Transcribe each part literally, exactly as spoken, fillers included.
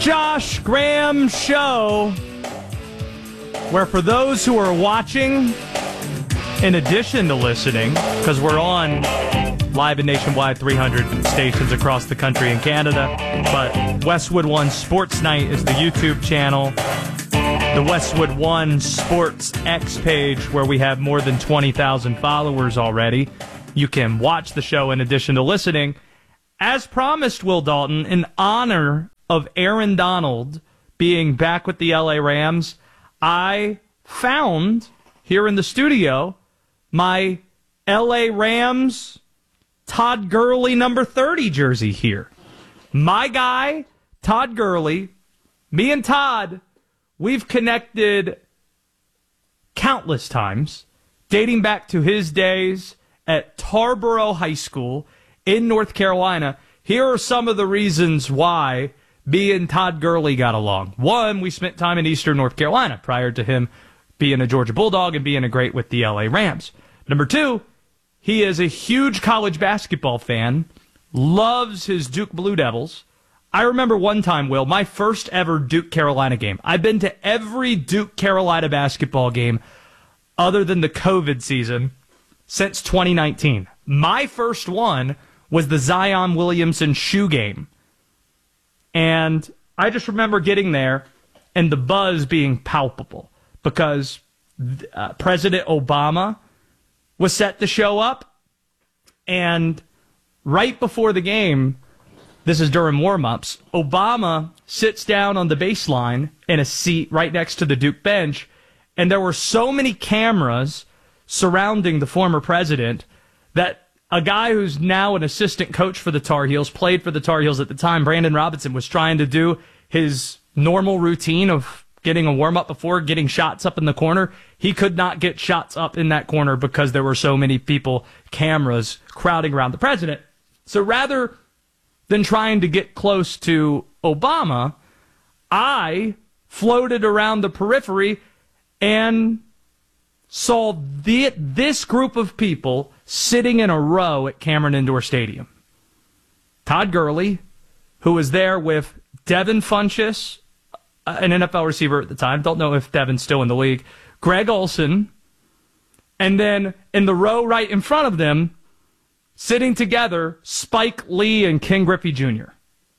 Josh Graham Show, where for those who are watching, in addition to listening, because we're on live and nationwide three hundred stations across the country and Canada, but Westwood One Sports Night is the YouTube channel. The Westwood One Sports X page, where we have more than twenty thousand followers already. You can watch the show in addition to listening. As promised, Will Dalton, in honor of Aaron Donald being back with the L A Rams, I found here in the studio my L A Rams Todd Gurley number thirty jersey here. My guy, Todd Gurley, me and Todd, we've connected countless times, dating back to his days at Tarboro High School in North Carolina. Here are some of the reasons why me and Todd Gurley got along. One, we spent time in Eastern North Carolina prior to him being a Georgia Bulldog and being a great with the L A Rams. Number two, he is a huge college basketball fan, loves his Duke Blue Devils. I remember one time, Will, my first ever Duke Carolina game. I've been to every Duke Carolina basketball game other than the COVID season since twenty nineteen. My first one was the Zion Williamson shoe game. And I just remember getting there and the buzz being palpable because uh, President Obama was set to show up. And right before the game, this is during warm-ups, Obama sits down on the baseline in a seat right next to the Duke bench, and there were so many cameras surrounding the former president that a guy who's now an assistant coach for the Tar Heels, played for the Tar Heels at the time, Brandon Robinson, was trying to do his normal routine of getting a warm-up before getting shots up in the corner. He could not get shots up in that corner because there were so many people, cameras, crowding around the president. So rather than trying to get close to Obama, I floated around the periphery and saw the, this group of people sitting in a row at Cameron Indoor Stadium. Todd Gurley, who was there with Devin Funchess, an N F L receiver at the time. Don't know if Devin's still in the league. Greg Olsen. And then in the row right in front of them, sitting together, Spike Lee and Ken Griffey Junior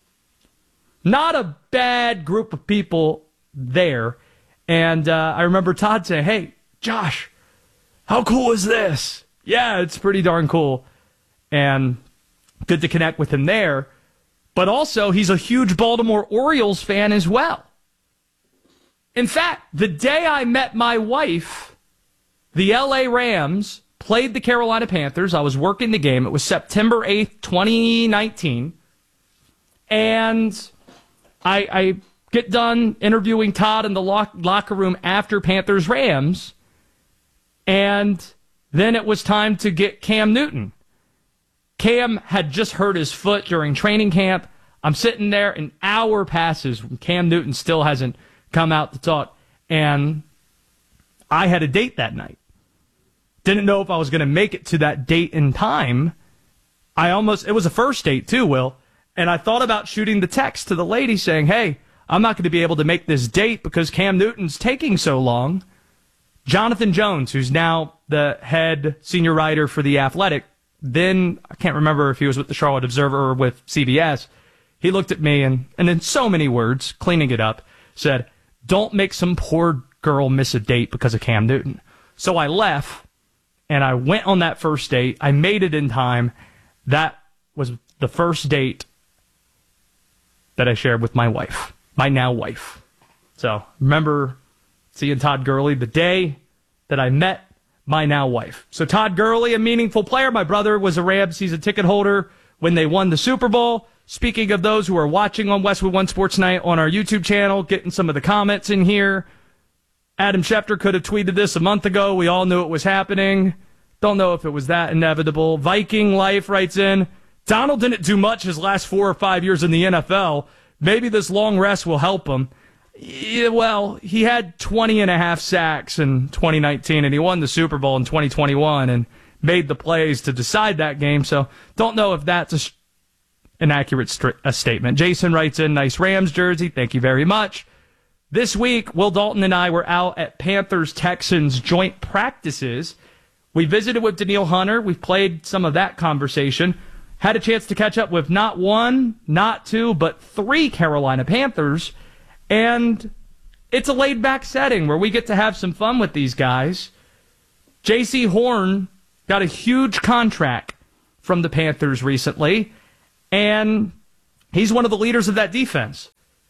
Not a bad group of people there. And uh, I remember Todd saying, "Hey, Josh, how cool is this?" Yeah, it's pretty darn cool. And good to connect with him there. But also, he's a huge Baltimore Orioles fan as well. In fact, the day I met my wife, the L A Rams played the Carolina Panthers. I was working the game. It was September eighth, twenty nineteen. And I, I get done interviewing Todd in the lock, locker room after Panthers-Rams. And then it was time to get Cam Newton. Cam had just hurt his foot during training camp. I'm sitting there, an hour passes, and Cam Newton still hasn't come out to talk. And I had a date that night. Didn't know if I was going to make it to that date in time. I almost, it was a first date too, Will. And I thought about shooting the text to the lady saying, "Hey, I'm not going to be able to make this date because Cam Newton's taking so long." Jonathan Jones, who's now the head senior writer for The Athletic, then I can't remember if he was with the Charlotte Observer or with C B S. He looked at me and, and in so many words, cleaning it up, said, "Don't make some poor girl miss a date because of Cam Newton." So I left, and I went on that first date. I made it in time. That was the first date that I shared with my wife, my now wife. So remember seeing Todd Gurley the day that I met my now wife. So Todd Gurley, a meaningful player. My brother was a Rams season ticket holder when they won the Super Bowl. Speaking of those who are watching on Westwood One Sports Night on our YouTube channel, getting some of the comments in here. Adam Schefter could have tweeted this a month ago. We all knew it was happening. Don't know if it was that inevitable. Viking Life writes in, "Donald didn't do much his last four or five years in the N F L. Maybe this long rest will help him." Yeah, well, he had twenty and a half sacks in twenty nineteen, and he won the Super Bowl in twenty twenty-one and made the plays to decide that game. So don't know if that's a an accurate st- a statement. Jason writes in, nice Rams jersey. Thank you very much. This week, Will Dalton and I were out at Panthers-Texans joint practices. We visited with Danielle Hunter. We played some of that conversation. Had a chance to catch up with not one, not two, but three Carolina Panthers. And it's a laid-back setting where we get to have some fun with these guys. J C Horn got a huge contract from the Panthers recently, and he's one of the leaders of that defense.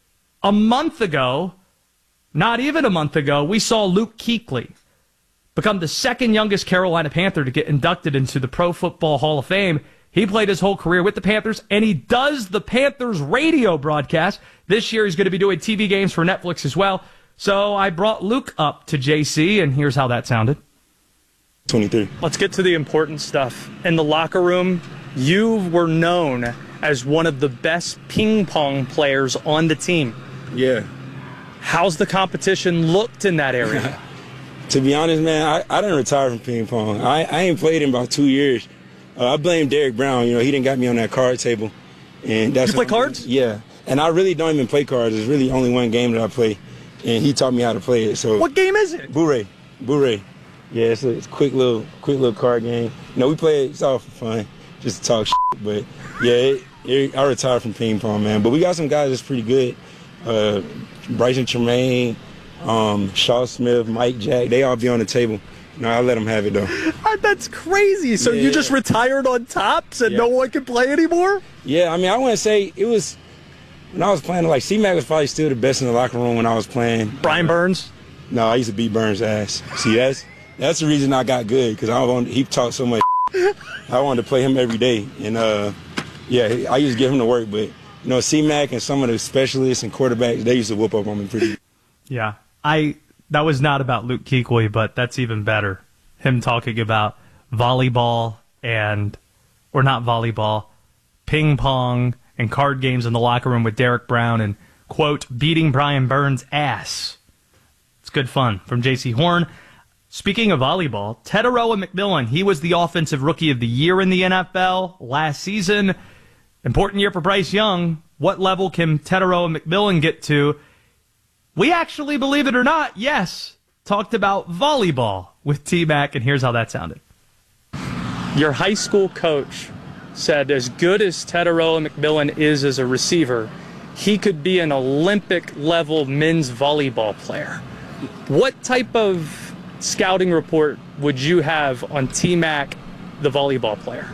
A month ago, not even a month ago, we saw Luke Kuechly become the second youngest Carolina Panther to get inducted into the Pro Football Hall of Fame. He played his whole career with the Panthers, and he does the Panthers radio broadcast. This year he's going to be doing T V games for Netflix as well. So I brought Luke up to J C, and here's how that sounded. twenty-three. Let's get to the important stuff. In the locker room, you were known as one of the best ping pong players on the team. Yeah. How's the competition looked in that area? To be honest, man, I, I didn't retire from ping pong. I, I ain't played in about two years. Uh, I blame Derek Brown. You know, he didn't got me on that card table. And that's you play cards? Yeah. And I really don't even play cards. There's really only one game that I play, and he taught me how to play it. So what game is it? Boo-Ray. Boo-Ray. Yeah, it's a, it's a quick little, quick little card game. You know, we play it. It's all for fun, just to talk shit. But yeah, it, it, I retired from ping pong, man. But we got some guys that's pretty good. Uh, Bryson Tremaine, um, Shaw Smith, Mike Jack. They all be on the table. No, I let them have it, though. That's crazy. So yeah. you just retired on top, so yeah. no one can play anymore? Yeah, I mean, I wouldn't say it was when I was playing. Like C-Mac was probably still the best in the locker room when I was playing. Brian Burns? No, I used to beat Burns' ass. See, that's that's the reason I got good, because I wanted, he talked so much. I wanted to play him every day, and uh, yeah, I used to give him the work. But you know, C-Mac and some of the specialists and quarterbacks, they used to whoop up on me pretty. Yeah, I. That was not about Luke Kuechly, but that's even better. Him talking about volleyball and, or not volleyball, ping pong and card games in the locker room with Derek Brown and, quote, beating Brian Burns' ass. It's good fun from J C Horn. Speaking of volleyball, Tetairoa McMillan, he was the Offensive Rookie of the Year in the N F L last season. Important year for Bryce Young. What level can Tetairoa McMillan get to? We actually, believe it or not, yes, talked about volleyball with T-Mac, and here's how that sounded. Your high school coach said as good as Tetairoa McMillan is as a receiver, he could be an Olympic-level men's volleyball player. What type of scouting report would you have on T-Mac, the volleyball player?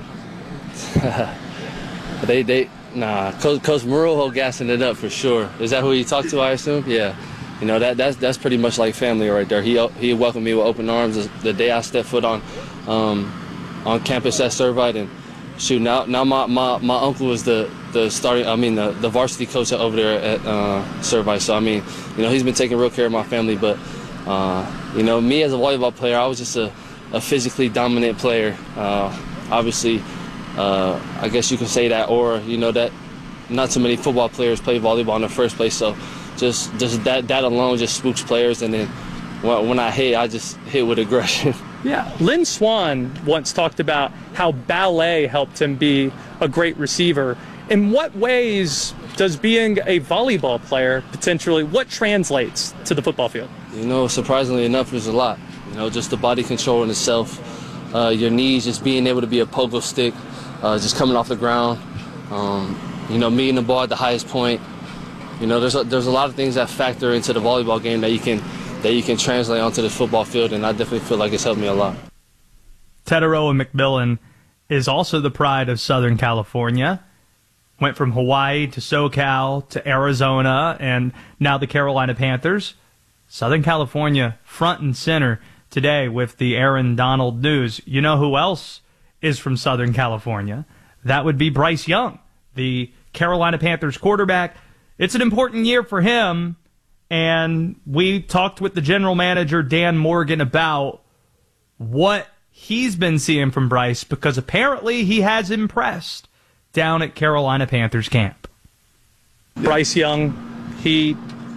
they, they, nah, Coach, Coach Marujo gassing it up for sure. Is that who you talked to, I assume? Yeah. You know, that that's that's pretty much like family right there. He he welcomed me with open arms the day I stepped foot on um, on campus at Servite, and shoot, now now my, my, my uncle is the the starting I mean the, the varsity coach over there at uh, Servite. So I mean, you know, he's been taking real care of my family. But uh, you know, me as a volleyball player, I was just a, a physically dominant player. Uh, obviously, uh, I guess you can say that, or you know that not too many football players play volleyball in the first place. So. Just, just that, that alone just spooks players, and then when, when I hit, I just hit with aggression. Yeah, Lynn Swan once talked about how ballet helped him be a great receiver. In what ways does being a volleyball player potentially, what translates to the football field? You know, surprisingly enough, there's a lot. You know, just the body control in itself, uh, your knees, just being able to be a pogo stick, uh, just coming off the ground, um, you know, meeting the ball at the highest point. You know, there's a, there's a lot of things that factor into the volleyball game that you can that you can translate onto the football field, and I definitely feel like it's helped me a lot. Tetairoa McMillan is also the pride of Southern California. Went from Hawaii to SoCal to Arizona, and now the Carolina Panthers. Southern California front and center today with the Aaron Donald news. You know who else is from Southern California? That would be Bryce Young, the Carolina Panthers quarterback. It's an important year for him, and we talked with the general manager, Dan Morgan, about what he's been seeing from Bryce, because apparently he has impressed down at Carolina Panthers camp. Bryce Young, he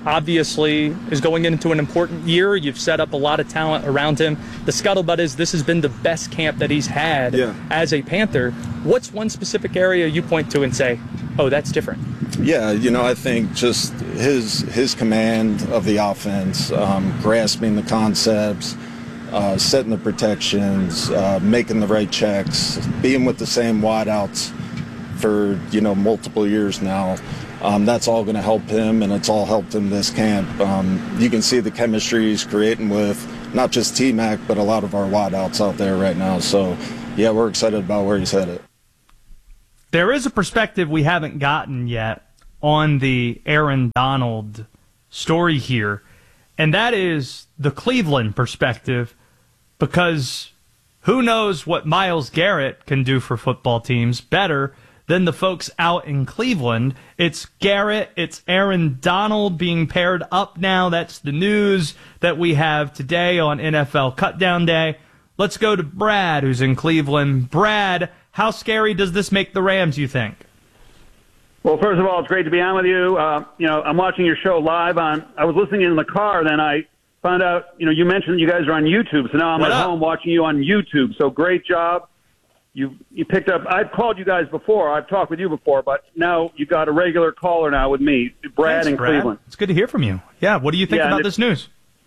obviously is going into an important year. You've set up a lot of talent around him. The scuttlebutt is this has been the best camp that he's had yeah. as a Panther. What's one specific area you point to and say, oh, that's different? Yeah, you know, I think just his his command of the offense, um, grasping the concepts, uh, setting the protections, uh, making the right checks, being with the same wideouts for, you know, multiple years now. Um, that's all going to help him, and it's all helped him this camp. Um, you can see the chemistry he's creating with not just T-Mac, but a lot of our wideouts out there right now. So, yeah, we're excited about where he's headed. There is a perspective we haven't gotten yet on the Aaron Donald story here, and that is the Cleveland perspective, because who knows what Myles Garrett can do for football teams better than the folks out in Cleveland. It's Garrett, it's Aaron Donald being paired up now. That's the news that we have today on N F L Cutdown Day. Let's go to Brad, who's in Cleveland. Brad, how scary does this make the Rams, you think? Well, first of all, it's great to be on with you. Uh, you know, I'm watching your show live on, I was listening in the car, then I found out, you know, you mentioned that you guys are on YouTube, so now I'm what at up? home watching you on YouTube. So great job. You you picked up, I've called you guys before, I've talked with you before, but now you've got a regular caller now with me, Brad Thanks, in Brad. Cleveland. It's good to hear from you. Yeah, what do you think yeah, about this news?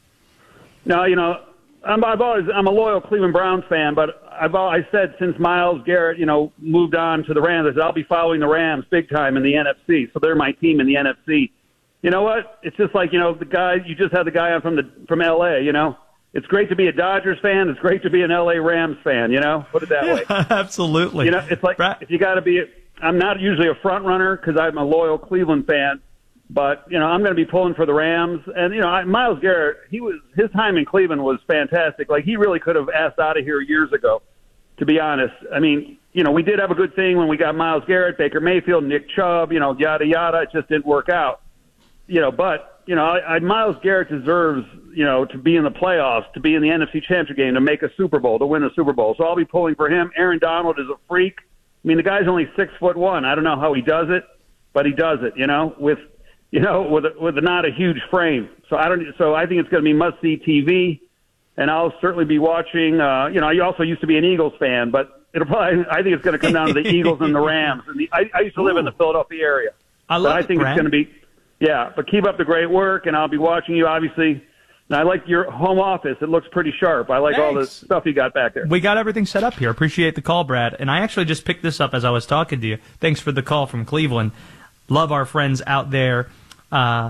No, you know, I'm, I've always, I'm a loyal Cleveland Browns fan, but I've always said since Myles Garrett, you know, moved on to the Rams, I said I'll be following the Rams big time in the N F C, so they're my team in the N F C. You know what? It's just like, you know, the guy, you just had the guy on from the from L A, you know? It's great to be a Dodgers fan. It's great to be an L A Rams fan, you know? Put it that yeah, way. Absolutely. You know, it's like Brad. If you got to be – I'm not usually a front runner because I'm a loyal Cleveland fan, but, you know, I'm going to be pulling for the Rams. And, you know, I, Myles Garrett, he was his time in Cleveland was fantastic. Like, he really could have asked out of here years ago, to be honest. I mean, you know, we did have a good thing when we got Myles Garrett, Baker Mayfield, Nick Chubb, you know, yada, yada. It just didn't work out. You know, but – You know, I, I, Myles Garrett deserves, you know, to be in the playoffs, to be in the N F C Championship game, to make a Super Bowl, to win a Super Bowl. So I'll be pulling for him. Aaron Donald is a freak. I mean, the guy's only six foot one. I don't know how he does it, but he does it. You know, with, you know, with a, with a not a huge frame. So I don't. So I think it's going to be must see T V, and I'll certainly be watching. Uh, you know, I also used to be an Eagles fan, but it'll probably. I think it's going to come down to the Eagles and the Rams. And the, I, I used to live in the Philadelphia area. I love but I think it, it's going to be. Yeah, but keep up the great work, and I'll be watching you, obviously. And I like your home office. It looks pretty sharp. I like Thanks. all the stuff you got back there. We got everything set up here. Appreciate the call, Brad. And I actually just picked this up as I was talking to you. Thanks for the call from Cleveland. Love our friends out there. Uh,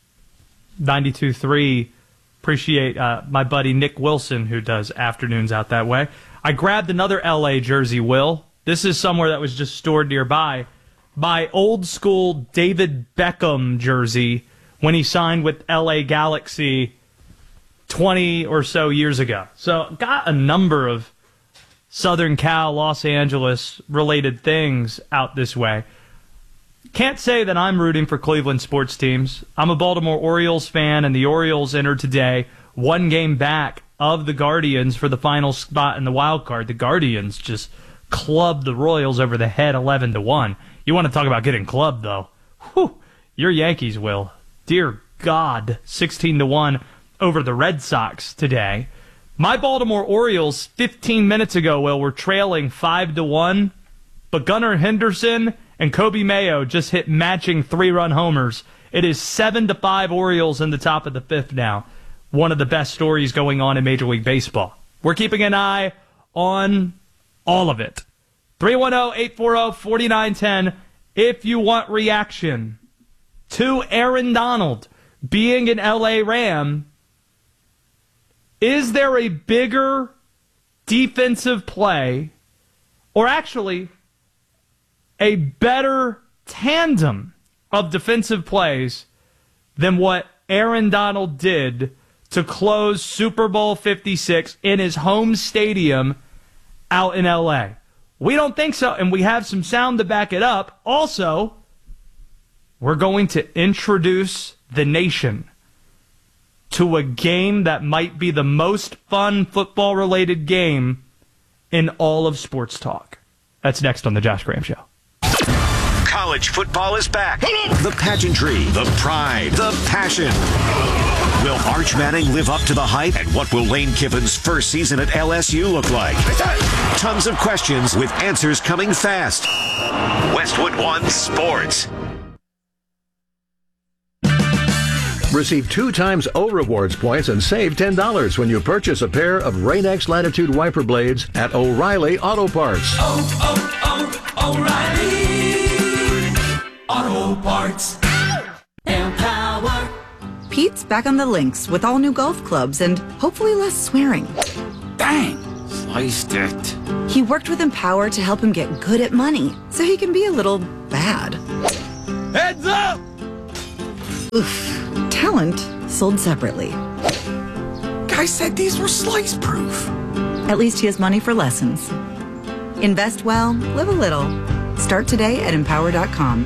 ninety-two three. Appreciate uh, my buddy Nick Wilson, who does afternoons out that way. I grabbed another L A jersey, Will. This is somewhere that was just stored nearby. My old school David Beckham jersey when he signed with L A Galaxy twenty or so years ago. So got a number of Southern Cal, Los Angeles related things out this way. Can't say that I'm rooting for Cleveland sports teams. I'm a Baltimore Orioles fan, and the Orioles entered today one game back of the Guardians for the final spot in the wild card. The Guardians just clubbed the Royals over the head eleven to one. You want to talk about getting clubbed, though. Whew, your Yankees will. Dear God, sixteen to one over the Red Sox today. My Baltimore Orioles, fifteen minutes ago, Will, were trailing five to one, but Gunnar Henderson and Kobe Mayo just hit matching three-run homers. It is seven to five Orioles in the top of the fifth now. One of the best stories going on in Major League Baseball. We're keeping an eye on all of it. three one zero, eight four zero, four nine one zero if you want reaction to Aaron Donald being an L A Ram. Is there a bigger defensive play, or actually a better tandem of defensive plays than what Aaron Donald did to close Super Bowl fifty-six in his home stadium out in L A? We don't think so, and we have some sound to back it up. Also, we're going to introduce the nation to a game that might be the most fun football-related game in all of sports talk. That's next on The Josh Graham Show. College football is back. The pageantry, the pride, the passion. Will Arch Manning live up to the hype? And what will Lane Kiffin's first season at L S U look like? Tons of questions with answers coming fast. Westwood One Sports. Receive two times O Rewards points and save ten dollars when you purchase a pair of Rain-X Latitude wiper blades at O'Reilly Auto Parts. Oh, oh, oh, O'Reilly Auto Parts. Empower. Pete's back on the links with all new golf clubs and hopefully less swearing. Dang, sliced it. He worked with Empower to help him get good at money so he can be a little bad. Heads up! Oof. Talent sold separately. Guy said these were slice proof. At least he has money for lessons. Invest well, live a little. Start today at empower dot com.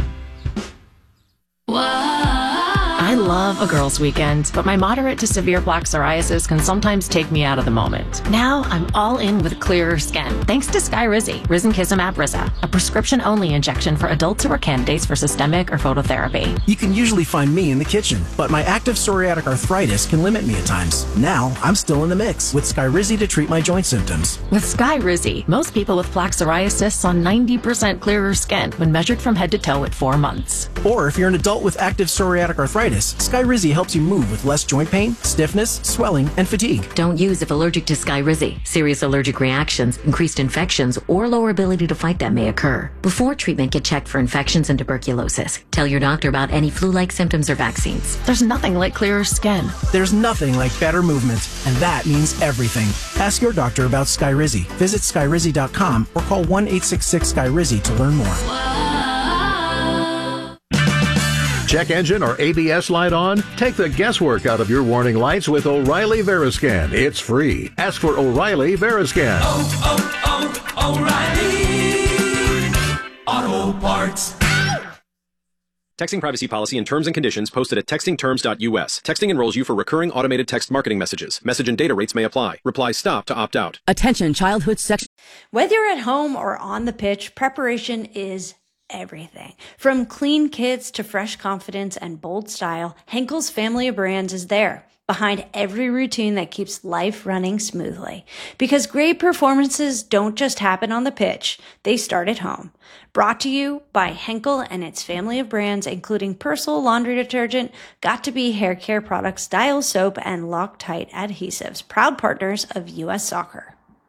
I love a girls' weekend, but my moderate to severe plaque psoriasis can sometimes take me out of the moment. Now I'm all in with clearer skin, thanks to Skyrizi, Risankizumab Riza, a prescription-only injection for adults who are candidates for systemic or phototherapy. You can usually find me in the kitchen, but my active psoriatic arthritis can limit me at times. Now I'm still in the mix with Skyrizi to treat my joint symptoms. With Skyrizi, most people with plaque psoriasis saw ninety percent clearer skin when measured from head to toe at four months. Or if you're an adult with active psoriatic arthritis, Skyrizi helps you move with less joint pain, stiffness, swelling, and fatigue. Don't use if allergic to Skyrizi. Serious allergic reactions, increased infections, or lower ability to fight them may occur. Before treatment, get checked for infections and tuberculosis. Tell your doctor about any flu-like symptoms or vaccines. There's nothing like clearer skin. There's nothing like better movement, and that means everything. Ask your doctor about Skyrizi. Visit Skyrizi dot com or call one eight six six Skyrizi to learn more. Check engine or A B S light on? Take the guesswork out of your warning lights with O'Reilly Veriscan. It's free. Ask for O'Reilly Veriscan. Oh, oh, oh, O'Reilly Auto Parts. Texting privacy policy and terms and conditions posted at texting terms dot U S. Texting enrolls you for recurring automated text marketing messages. Message and data rates may apply. Reply stop to opt out. Attention, childhood sex. Whether you're at home or on the pitch, preparation is everything. From clean kits to fresh confidence and bold style, Henkel's family of brands is there, behind every routine that keeps life running smoothly. Because great performances don't just happen on the pitch, they start at home. Brought to you by Henkel and its family of brands, including Persil laundry detergent, Got2b hair care products, Dial soap, and Loctite adhesives, proud partners of U S Soccer.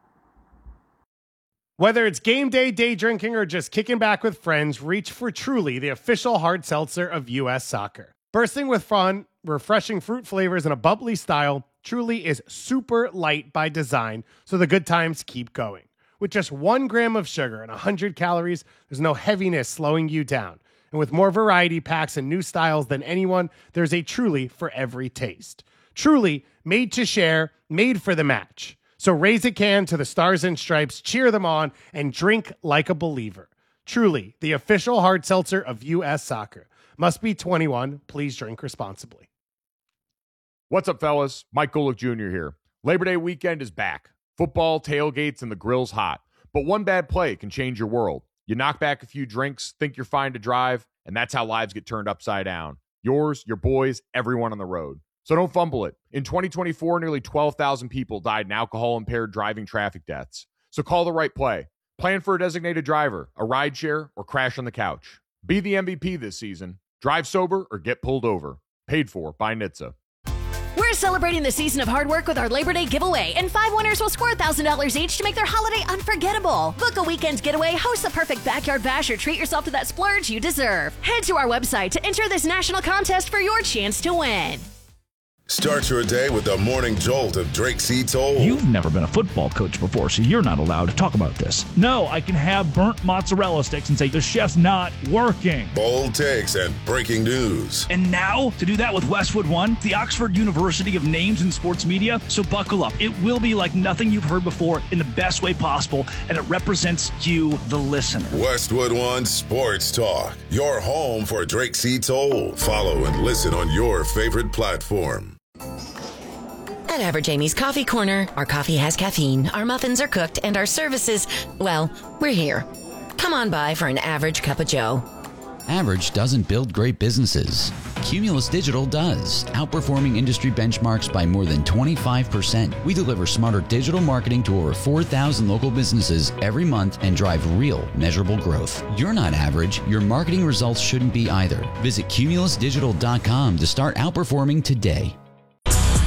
Whether it's game day, day drinking, or just kicking back with friends, reach for Truly, the official hard seltzer of U S Soccer. Bursting with fun, refreshing fruit flavors, and a bubbly style, Truly is super light by design, so the good times keep going. With just one gram of sugar and one hundred calories, there's no heaviness slowing you down. And with more variety packs and new styles than anyone, there's a Truly for every taste. Truly, made to share, made for the match. So raise a can to the Stars and Stripes, cheer them on, and drink like a believer. Truly, the official hard seltzer of U S Soccer. Must be twenty-one. Please drink responsibly. What's up, fellas? Mike Golick Junior here. Labor Day weekend is back. Football, tailgates, and the grill's hot. But one bad play can change your world. You knock back a few drinks, think you're fine to drive, and that's how lives get turned upside down. Yours, your boys, everyone on the road. So don't fumble it. In twenty twenty-four, nearly twelve thousand people died in alcohol-impaired driving traffic deaths. So call the right play. Plan for a designated driver, a rideshare, or crash on the couch. Be the M V P this season. Drive sober or get pulled over. Paid for by N H T S A. We're celebrating the season of hard work with our Labor Day giveaway, and five winners will score one thousand dollars each to make their holiday unforgettable. Book a weekend getaway, host the perfect backyard bash, or treat yourself to that splurge you deserve. Head to our website to enter this national contest for your chance to win. Start your day with the morning jolt of Drake C. Toll. You've never been a football coach before, so you're not allowed to talk about this. No, I can have burnt mozzarella sticks and say the chef's not working. Bold takes and breaking news. And now, to do that with Westwood One, the Oxford University of Names in Sports Media. So buckle up. It will be like nothing you've heard before in the best way possible, and it represents you, the listener. Westwood One Sports Talk, your home for Drake C. Toll. Follow and listen on your favorite platform. At Average Amy's Coffee Corner, our coffee has caffeine, our muffins are cooked, and our services, well, we're here. Come on by for an average cup of joe. Average doesn't build great businesses. Cumulus Digital does, outperforming industry benchmarks by more than twenty-five percent. We deliver smarter digital marketing to over four thousand local businesses every month and drive real, measurable growth. You're not average. Your marketing results shouldn't be either. Visit cumulus digital dot com to start outperforming today.